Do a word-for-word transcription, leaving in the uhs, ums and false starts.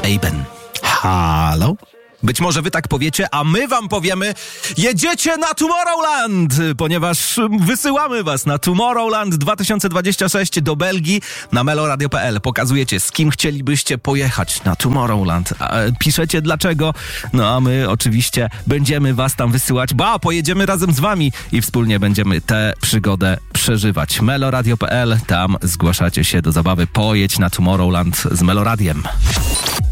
Aben. Halo? Być może wy tak powiecie, a my wam powiemy: jedziecie na Tomorrowland, ponieważ wysyłamy was na Tomorrowland dwa tysiące dwudziesty szósty do Belgii na meloradio kropka p l. Pokazujecie, z kim chcielibyście pojechać na Tomorrowland. Piszecie dlaczego, no a my oczywiście będziemy was tam wysyłać, ba, pojedziemy razem z wami i wspólnie będziemy tę przygodę przeżywać. meloradio kropka p l, tam zgłaszacie się do zabawy. Pojedź na Tomorrowland z Meloradiem.